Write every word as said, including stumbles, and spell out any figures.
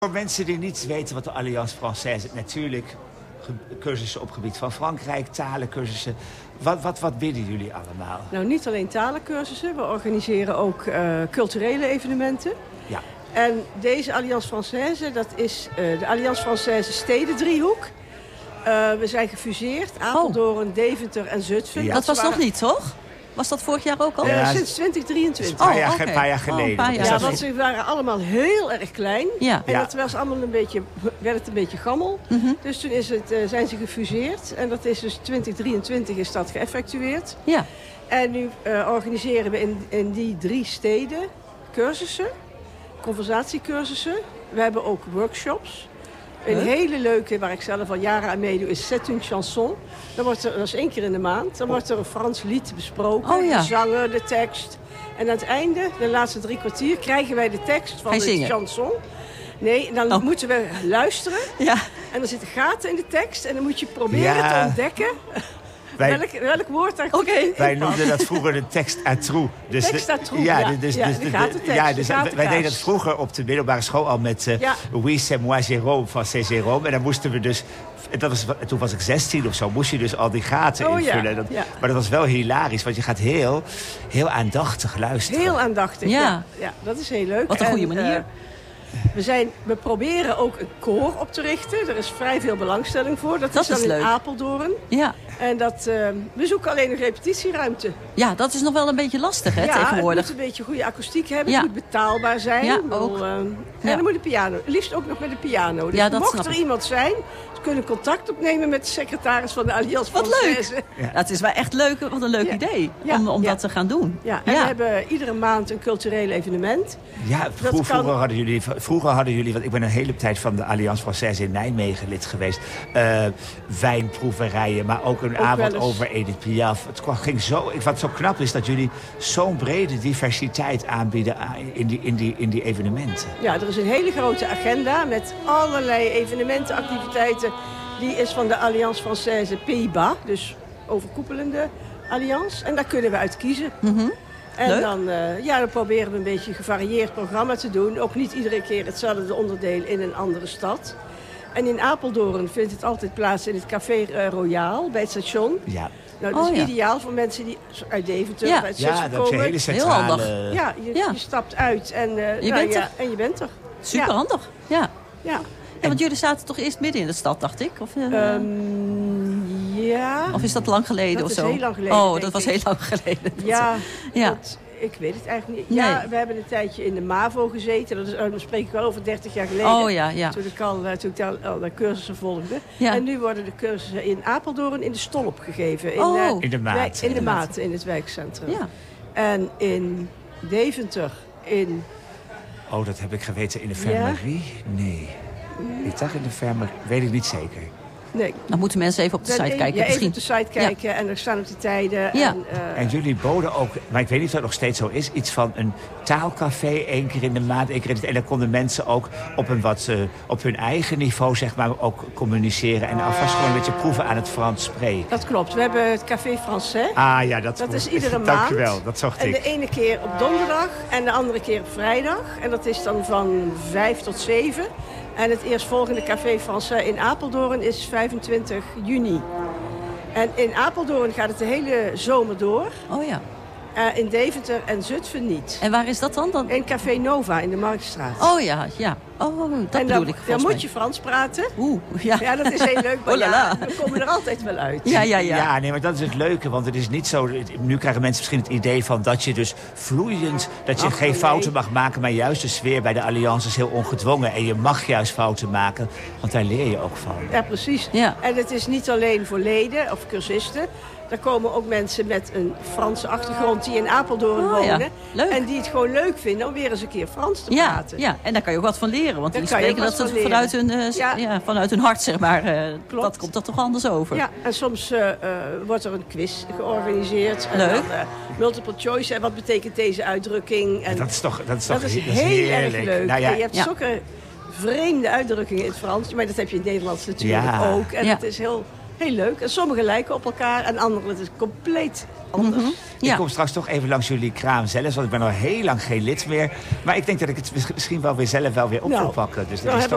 Voor mensen die niet weten wat de Alliance Française is, natuurlijk cursussen op gebied van Frankrijk, talencursussen. Wat, wat, wat bieden jullie allemaal? Nou, niet alleen talencursussen. We organiseren ook uh, culturele evenementen. Ja. En deze Alliance Française, dat is uh, de Alliance Française Stedendriehoek. Uh, we zijn gefuseerd, Apeldoorn, oh. Deventer en Zutphen. Ja. Dat was nog niet, toch? Was dat vorig jaar ook al? Uh, Ja, sinds twintig drieëntwintig. Een paar, jaar, oh, okay. een paar jaar geleden. Oh, een paar jaar. Ja, want ze waren allemaal heel erg klein. Ja. En Ja. dat was allemaal een beetje, werd het een beetje gammel. Mm-hmm. Dus toen is het, uh, zijn ze gefuseerd. En dat is dus twintig drieëntwintig is dat geëffectueerd. Ja. En nu uh, organiseren we in, in die drie steden cursussen, conversatiecursussen. We hebben ook workshops. Een Huh? hele leuke, waar ik zelf al jaren aan meedoe, is C'est une chanson. Dan wordt er, dat is één keer in de maand. Dan wordt er een Frans lied besproken. Oh, ja. De zanger, de tekst. En aan het einde, de laatste drie kwartier, krijgen wij de tekst van Ga de je zingen? chanson. Nee, dan Oh. moeten we luisteren. Ja. En er zitten gaten in de tekst. En dan moet je proberen Ja. te ontdekken Wij, welk, welk woord daar Oké. goed in wij past. noemden dat vroeger de tekst à trous. Dus Tekst de- à trous, ja, ja. de- dus, Ja, dus de de- gatentekst, ja, de dus wij gatenkaas. deden dat vroeger op de middelbare school al met uh, Ja. Oui, c'est moi Jérôme van c'est Jérôme. En dan moesten we dus, dat was, toen was ik zestien of zo, moest je dus al die gaten Oh, ja. invullen. Dat, Ja. Maar dat was wel hilarisch, want je gaat heel, heel aandachtig luisteren. Heel aandachtig. Ja. Ja. Ja, dat is heel leuk. Wat een goede En, manier. uh, we, zijn, we proberen ook een koor op te richten. Er is vrij veel belangstelling voor. Dat, Dat is dan is in leuk. Apeldoorn. Ja. En dat, uh, we zoeken alleen nog repetitieruimte. Ja, dat is nog wel een beetje lastig, hè, ja, het tegenwoordig. moet een beetje goede akoestiek hebben. Ja. Het moet betaalbaar zijn. Ja, Ik bedoel, ook. uh, en Ja. dan moet de piano. Liefst ook nog met de piano. Dus Ja, dat mocht snap er ik. iemand zijn, ze kunnen contact opnemen met de secretaris van de Alliance Wat Française. leuk. Ja. Ja, het is wel echt leuk, wat een leuk Ja. idee Ja. om, om Ja. dat te gaan doen. Ja, en we hebben iedere maand een cultureel evenement. Ja, vroeg, kan- vroeger, hadden jullie, vroeger hadden jullie, want ik ben een hele tijd van de Alliance Française in Nijmegen lid geweest. Uh, wijnproeverijen, maar ook een Ook avond wel eens. over Edith Piaf. Het kwam- ging zo, ik, wat zo knap is dat jullie zo'n brede diversiteit aanbieden aan- in die, in, die, in die evenementen. Ja, er is een hele grote agenda met allerlei evenementen, activiteiten. Die is van de Alliance Française Pays-Bas, dus overkoepelende alliance. En daar kunnen we uit kiezen. Mhm. En Leuk. dan, uh, ja, dan proberen we een beetje een gevarieerd programma te doen. Ook niet iedere keer hetzelfde onderdeel in een andere stad. En in Apeldoorn vindt het altijd plaats in het Café uh, Royaal bij het station. Ja, Nou, dat is Oh, ja. ideaal voor mensen die uit Deventer Ja. of uit ja Zutphen dat is een komen. hele centrale... handig. Ja, je, Ja. je stapt uit en, uh, Je nou, bent ja, er. en je bent er. Super Ja. handig. Ja. Ja. Ja, want jullie zaten toch eerst midden in de stad, dacht ik? Of, uh, Um, ja. of is dat lang geleden dat of is zo? heel lang geleden, Oh, denk dat was ik. heel lang geleden. Dat- Ja, Ja. dat- ik weet het eigenlijk niet. Ja, Nee. we hebben een tijdje in de MAVO gezeten. Dat is, oh, dan spreek ik wel over dertig jaar geleden. Oh ja, ja. Toen ik al, eh, toen ik al, al de cursussen volgde. Ja. En nu worden de cursussen in Apeldoorn in de Stolp gegeven. In, Oh. eh, In de Maat. wijk- in de In de Maat. Maat, in het wijkcentrum. Ja. En in Deventer, in... Oh, dat heb ik geweten in de Fermerie? Nee. Ik dacht in de Fermerie, weet ik niet zeker. Nee, Dan moeten mensen even op de Dan site e- kijken ja, even misschien. op de site kijken en er staan ook de tijden. Ja. En, eh, En jullie boden ook, maar ik weet niet of dat nog steeds zo is, iets van een taalcafé één keer in de maand. Één keer in het, en dan konden mensen ook op, een wat, uh, op hun eigen niveau zeg maar, ook communiceren. En alvast gewoon een beetje proeven aan het Frans spreken. Dat klopt. We hebben het Café Français. Ah ja, dat, Dat is iedere maand. Dank je wel, dat zocht En ik. de ene keer op donderdag en de andere keer op vrijdag. En dat is dan van vijf tot zeven. En het eerstvolgende Café Français in Apeldoorn is vijfentwintig juni. En in Apeldoorn gaat het de hele zomer door. Oh ja. Uh, in Deventer en Zutphen niet. En waar is dat dan? dan? In Café Nova in de Marktstraat. Oh ja, ja. Oh, dat en bedoel dan, ik dan volgens moet mij. je Frans praten. Oeh, ja. Ja, dat is heel leuk. Maar Oh la la. ja, we komen er altijd wel uit. Ja, ja, ja. Ja, nee, maar dat is het leuke, want het is niet zo... Nu krijgen mensen misschien het idee van dat je dus vloeiend... dat je Ach, geen nee. fouten mag maken, maar juist de sfeer bij de Alliance is heel ongedwongen. En je mag juist fouten maken, want daar leer je ook van. Ja, precies. Ja. En het is niet alleen voor leden of cursisten. Daar komen ook mensen met een Franse achtergrond die in Apeldoorn Oh, ja. wonen. Leuk. En die het gewoon leuk vinden om weer eens een keer Frans te Ja, praten. ja, en daar kan je ook wat van leren. Want Daar die kan je spreken ook dat wat ze van vanuit hun, leren. eh, Ja. ja, vanuit hun hart, zeg maar. eh, Klopt. dat komt dat toch anders over. Ja, en soms uh, uh, wordt er een quiz georganiseerd. En Leuk. dan, uh, multiple choice. En wat betekent deze uitdrukking? En Dat is toch, dat is toch dat is he- heel heerlijk. erg leuk. Nou ja, En je hebt Ja. zulke vreemde uitdrukkingen in het Frans. Maar dat heb je in het Nederlands natuurlijk Ja. ook. En Ja. het is heel, heel leuk. En sommige lijken op elkaar en andere het is compleet anders. Mhm. Ik Ja. kom straks toch even langs jullie kraam zelf, want ik ben al heel lang geen lid meer. Maar ik denk dat ik het misschien wel weer zelf wel weer op Nou, wil pakken. Dus dat nou is heb